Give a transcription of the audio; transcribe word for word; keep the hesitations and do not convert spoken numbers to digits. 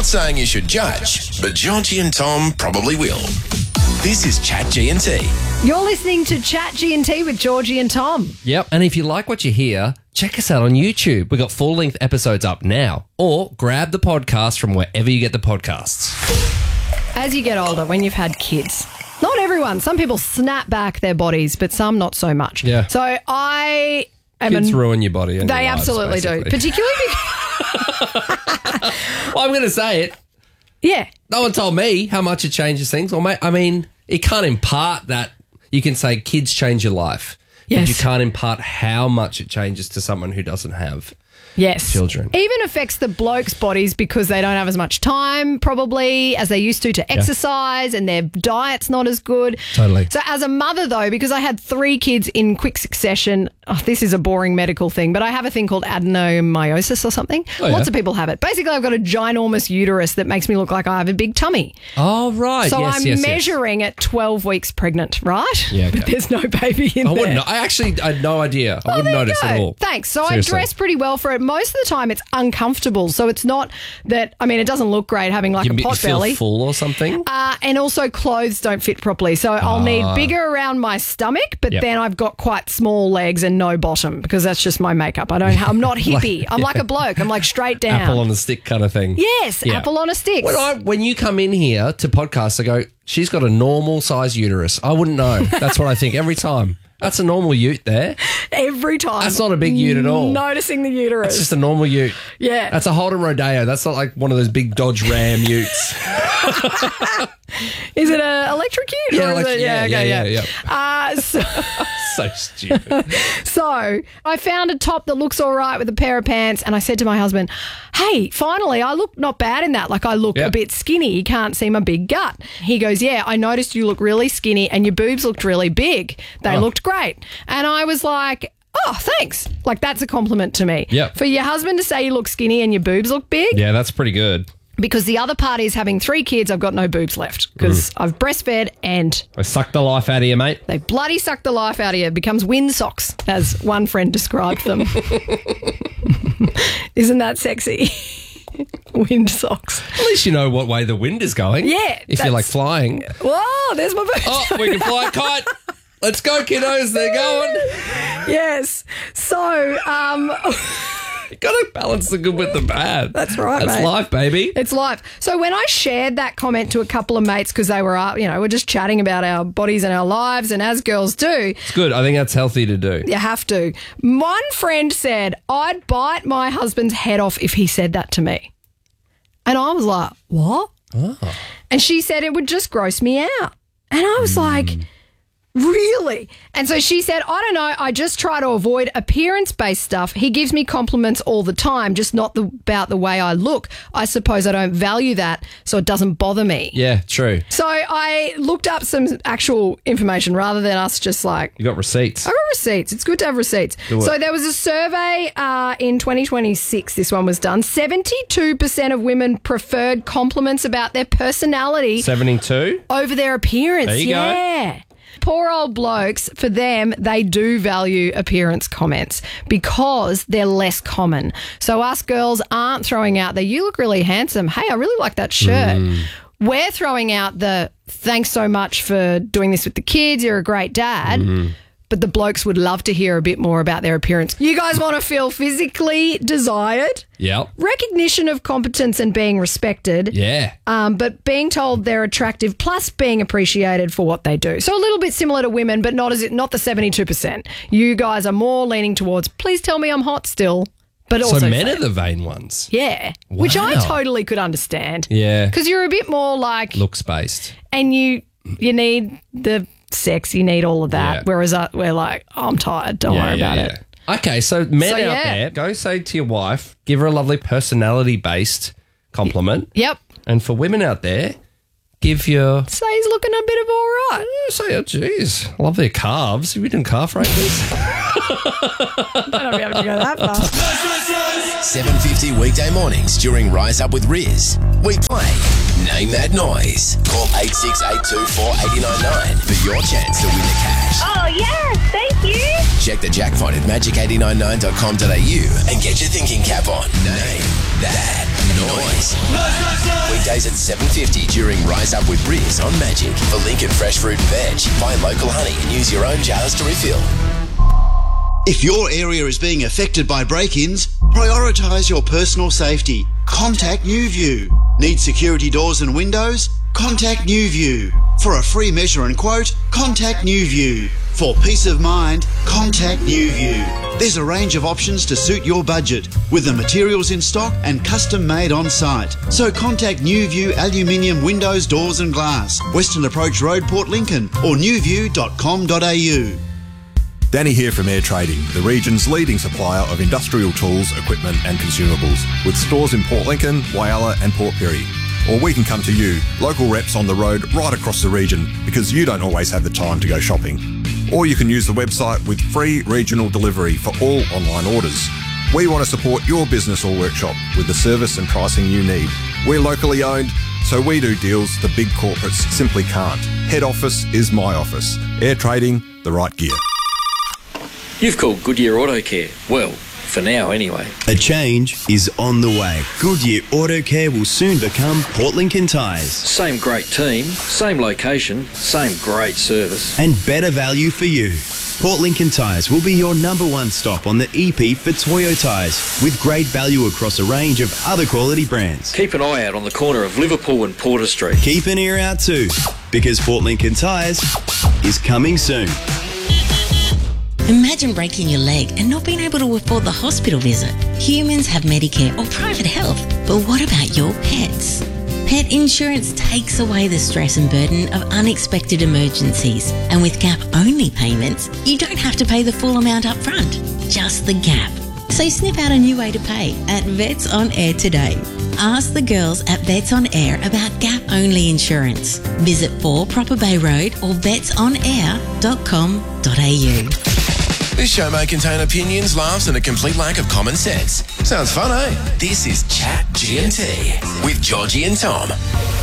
saying you should judge, but Georgie and Tom probably will. This is Chat G and T. You're listening to Chat G and T with Georgie and Tom. Yep, and if you like what you hear, check us out on YouTube. We've got full-length episodes up now. Or grab the podcast from wherever you get the podcasts. As you get older, when you've had kids, not everyone, some people snap back their bodies, but some not so much. Yeah. So I am... Kids an, ruin your body and They your lives, absolutely do. basically. Particularly because... Well, I'm going to say it. Yeah. No one told me how much it changes things. Or, I mean, it can't impart that. You can say kids change your life. Yes. But you can't impart how much it changes to someone who doesn't have Yes. children. Even affects the blokes' bodies because they don't have as much time probably as they used to to exercise and their diet's not as good. Totally. So as a mother though, because I had three kids in quick succession, oh, this is a boring medical thing, but I have a thing called adenomyosis or something. Oh, yeah? Lots of people have it. Basically, I've got a ginormous uterus that makes me look like I have a big tummy. Oh, right. So yes, I'm yes, yes. measuring at twelve weeks pregnant, right? Yeah, okay. But there's no baby in I there. wouldn't. I actually I had no idea. I Oh, wouldn't there you notice go. at all. Thanks. So Seriously. I dress pretty well for it. Most of the time it's uncomfortable. So it's not that, I mean, it doesn't look great having like You, a you pot feel belly. full or something? Uh, and also clothes don't fit properly. So I'll need bigger around my stomach, but Yep. then I've got quite small legs and no bottom because that's just my makeup. I don't, I'm not hippie. I'm like a bloke. I'm like straight down. Apple on a stick kind of thing. Yes, Yeah. apple on a stick. When, I, when you come in here to podcasts, I go, she's got a normal size uterus. I wouldn't know. That's what I think every time. That's a normal ute there. Every time. That's not a big ute at all. Noticing the uterus. It's just a normal ute. Yeah. That's a Holden Rodeo. That's not like one of those big Dodge Ram utes. Is it an electric ute? Yeah, or is elec- it- yeah, okay, yeah, yeah, Uh, so, So stupid. so I found a top that looks all right with a pair of pants, and I said to my husband, hey, finally, I look not bad in that. Like, I look Yeah. a bit skinny. You can't see my big gut. He goes, yeah, I noticed you look really skinny and your boobs looked really big. They Oh. looked great. And I was like, oh, thanks. Like, that's a compliment to me. Yep. For your husband to say you look skinny and your boobs look big, Yeah, that's pretty good. because the other part is having three kids, I've got no boobs left because I've breastfed and I sucked the life out of you, mate. they bloody suck the life out of you. It becomes wind socks, as one friend described them. Isn't that sexy? Wind socks. At least you know what way the wind is going. Yeah, If you're like that's- flying. Whoa, there's my boobs. Oh, we can fly a kite. Let's go, kiddos. They're going. Yes. So, um, You got to balance the good with the bad. That's right, That's mate. life, baby. it's live. So when I shared that comment to a couple of mates because they were, uh, you know, we're just chatting about our bodies and our lives, and as girls do, It's good. I think that's healthy to do. you have to. One friend said, I'd bite my husband's head off if he said that to me. And I was like, what? Oh. And she said it would just gross me out. And I was like, really? And so she said, I don't know, I just try to avoid appearance-based stuff. He gives me compliments all the time, just not the, about the way I look. I suppose I don't value that, so it doesn't bother me. Yeah, true. So I looked up some actual information rather than us just like, You got receipts. I got receipts. It's good to have receipts. Do it. So there was a survey uh, in twenty twenty-six, this one was done. seventy-two percent of women preferred compliments about their personality seventy-two. over their appearance. There you go. yeah. Poor old blokes, for them, they do value appearance comments because they're less common. So us girls aren't throwing out the, you look really handsome. Hey, I really like that shirt. Mm. We're throwing out the, thanks so much for doing this with the kids. You're a great dad. Mm-hmm. But the blokes would love to hear a bit more about their appearance. You guys want to feel physically desired? Yep. Recognition of competence and being respected. Yeah. Um, but being told they're attractive plus being appreciated for what they do. So a little bit similar to women, but not as it, not the seventy-two percent. You guys are more leaning towards, please tell me I'm hot still. But also So men fat. are the vain ones. Yeah, which I Wow. totally could understand. Yeah. Because you're a bit more like, Looks based. and you you need the sex, you need all of that. Yeah. Whereas uh, we're like, oh, I'm tired, don't worry about it. Okay, so men So, out yeah. there, go say to your wife, give her a lovely personality-based compliment. Yep. And for women out there, give your... So he's looking a bit of all right. Say, oh, geez, I love their calves. Have you done calf races? I don't know if to go that far. seven fifty weekday mornings during Rise Up with Riz. We play Name That Noise. Call eight six eight two four eight nine nine for your chance to win the cash. Oh, yes, thank you. Check the jackpot at magic eight nine nine dot com dot a u and get your thinking cap on. Name That Noise. Noise. Weekdays at seven fifty during Rise Up with Riz on Magic. For Lincoln Fresh Fruit and Veg, buy local honey and use your own jars to refill. If your area is being affected by break-ins, prioritise your personal safety. Contact NewView. Need security doors and windows? Contact NewView. For a free measure and quote, contact NewView. For peace of mind, contact NewView. There's a range of options to suit your budget, with the materials in stock and custom made on site. So contact NewView Aluminium Windows, Doors and Glass, Western Approach Road, Port Lincoln, or newview dot com dot a u. Danny here from Air Trading, the region's leading supplier of industrial tools, equipment and consumables, with stores in Port Lincoln, Whyalla and Port Pirie. Or we can come to you, local reps on the road right across the region, because you don't always have the time to go shopping. Or you can use the website with free regional delivery for all online orders. We want to support your business or workshop with the service and pricing you need. We're locally owned, so we do deals the big corporates simply can't. Head office is my office. Air Trading, the right gear. You've called Goodyear Auto Care. Well, for now anyway. A change is on the way. Goodyear Auto Care will soon become Port Lincoln Tyres. Same great team, same location, same great service. And better value for you. Port Lincoln Tyres will be your number one stop on the E P for Toyo tyres, with great value across a range of other quality brands. Keep an eye out on the corner of Liverpool and Porter Street. Keep an ear out too, because Port Lincoln Tyres is coming soon. Imagine breaking your leg and not being able to afford the hospital visit. Humans have Medicare or private health, but what about your pets? Pet insurance takes away the stress and burden of unexpected emergencies. And with gap-only payments, you don't have to pay the full amount up front, just the gap. So sniff out a new way to pay at Vets On Air today. Ask the girls at Vets On Air about gap-only insurance. Visit four Proper Bay Road or vets on air dot com dot a u. This show may contain opinions, laughs and a complete lack of common sense. Sounds fun, eh? This is Chat G and T with Georgie and Tom.